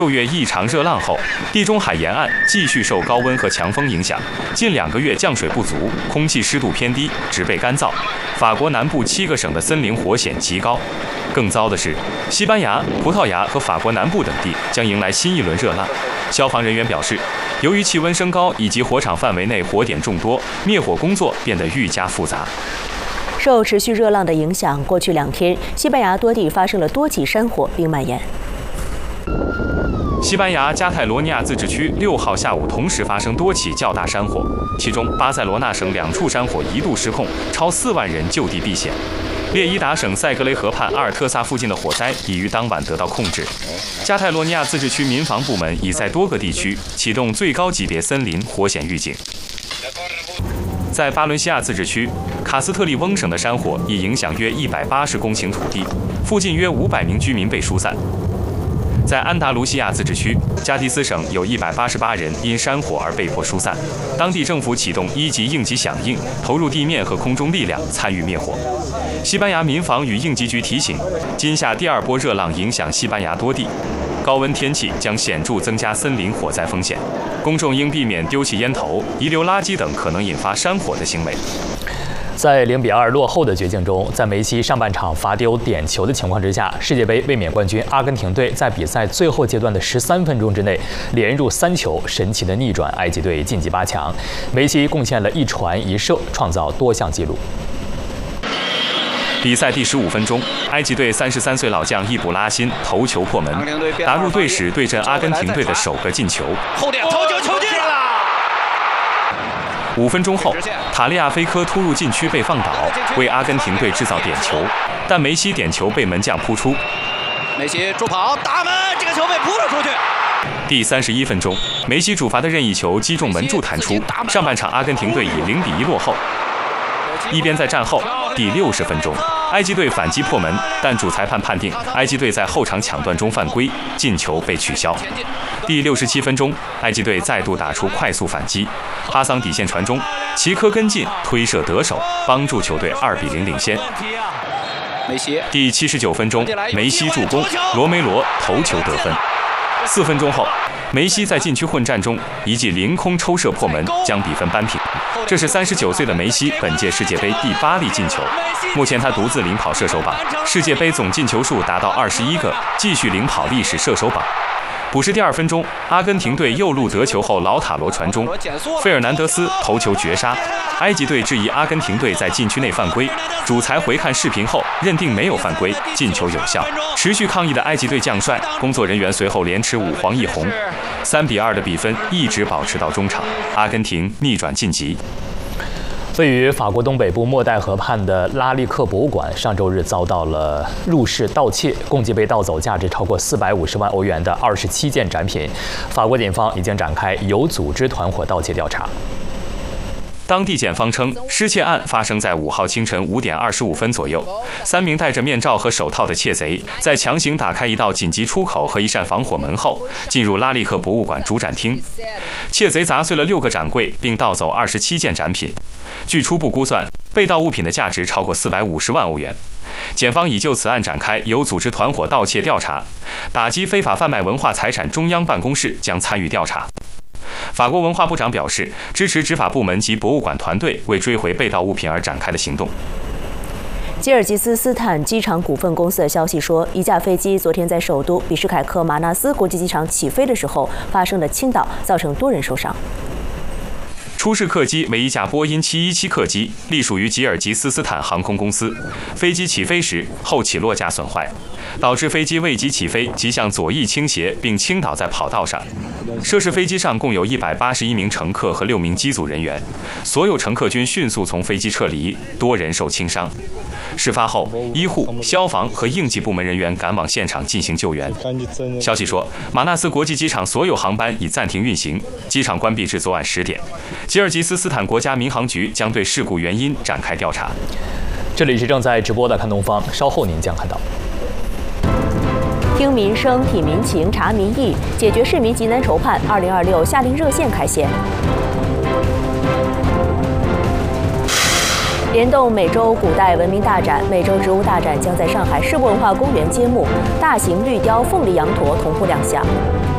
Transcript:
6月异常热浪后，地中海沿岸继续受高温和强风影响，近2个月降水不足，空气湿度偏低，植被干燥。法国南部7个省的森林火险极高。更糟的是，西班牙、葡萄牙和法国南部等地将迎来新一轮热浪。消防人员表示，由于气温升高以及火场范围内火点众多，灭火工作变得愈加复杂。 受持续热浪的影响，过去2天，西班牙多地发生了多起山火并蔓延。 西班牙加泰罗尼亚自治区6号下午同时发生多起较大山火，其中巴塞罗那省2处山火一度失控，超4万人就地避险。列伊达省塞格雷河畔阿尔特萨附近的火灾已于当晚得到控制。加泰罗尼亚自治区民防部门已在多个地区启动最高级别森林火险预警。在巴伦西亚自治区，卡斯特利翁省的山火已影响约180公顷土地，附近约500名居民被疏散。在安达卢西亚自治区，加的斯省有188人因山火而被迫疏散，当地政府启动1级应急响应，投入地面和空中力量参与灭火。西班牙民防与应急局提醒，今夏第2波热浪影响西班牙多地，高温天气将显著增加森林火灾风险，公众应避免丢弃烟头、遗留垃圾等可能引发山火的行为。 在0比2落后的绝境中，在梅西上半场罚丢点球的情况之下，世界杯卫冕冠军阿根廷队在比赛最后阶段的13分钟之内连入3球，神奇的逆转埃及队晋级8强。梅西贡献了1传1射，创造多项纪录。 比赛第15分钟，埃及队33岁老将易卜拉欣头球破门，打入队史对阵阿根廷队的首个进球。 后点头球球进了。 5分钟后，塔利亚菲科突入禁区被放倒，为阿根廷队制造点球，但梅西点球被门将扑出。 梅西助跑打门，这个球被扑了出去。 第31分钟，梅西主罚的任意球击中门柱弹出。上半场阿根廷队以0比1落后。一边在战后，第60分钟，埃及队反击破门，但主裁判判定埃及队在后场抢断中犯规，进球被取消。第67分钟，埃及队再度打出快速反击，哈桑底线传中，齐科跟进推射得手，帮助球队2比0领先。第79分钟，梅西助攻，罗梅罗头球得分。4分钟后，梅西在禁区混战中一记凌空抽射破门，将比分扳平。这是39岁的梅西本届世界杯第8粒进球，目前他独自领跑射手榜，世界杯总进球数达到21个，继续领跑历史射手榜。补时第2分钟，阿根廷队右路得球后，劳塔罗传中，费尔南德斯头球绝杀。埃及队质疑阿根廷队在禁区内犯规，主裁回看视频后认定没有犯规，进球有效。持续抗议的埃及队将帅、工作人员随后连吃5黄1红，3比2的比分一直保持到中场，阿根廷逆转晋级。 位于法国东北部莫代河畔的拉利克博物馆上周日遭到了入室盗窃，共计被盗走价值超过450万欧元的27件展品。法国警方已经展开有组织团伙盗窃调查。 当地检方称，失窃案发生在5号清晨5点25分左右。3名戴着面罩和手套的窃贼，在强行打开一道紧急出口和一扇防火门后，进入拉利克博物馆主展厅。窃贼砸碎了6个展柜，并盗走27件展品。据初步估算，被盗物品的价值超过450万欧元。检方已就此案展开有组织团伙盗窃调查，打击非法贩卖文化财产中央办公室将参与调查。法国文化部长表示，支持执法部门及博物馆团队为追回被盗物品而展开的行动。 吉尔吉斯斯坦机场股份公司的消息说，一架飞机昨天在首都比什凯克马纳斯国际机场起飞的时候发生了倾倒，造成多人受伤。 出事客机为一架波音717客机，隶属于吉尔吉斯斯坦航空公司。飞机起飞时后起落架损坏，导致飞机未及起飞即向左翼倾斜，并倾倒在跑道上。涉事飞机上共有181名乘客和6名机组人员，所有乘客均迅速从飞机撤离，多人受轻伤。事发后，医护、消防和应急部门人员赶往现场进行救援。消息说，马纳斯国际机场所有航班已暂停运行，机场关闭至昨晚10点。吉尔吉斯斯坦国家民航局将对事故原因展开调查。 这里是正在直播的看东方，稍后您将看到。 听民生、体民情、查民意，解决市民急难愁盼。2026夏令热线开线。联动美洲古代文明大展、美洲植物大展将在上海世博文化公园揭幕，大型绿雕凤梨羊驼同步亮相。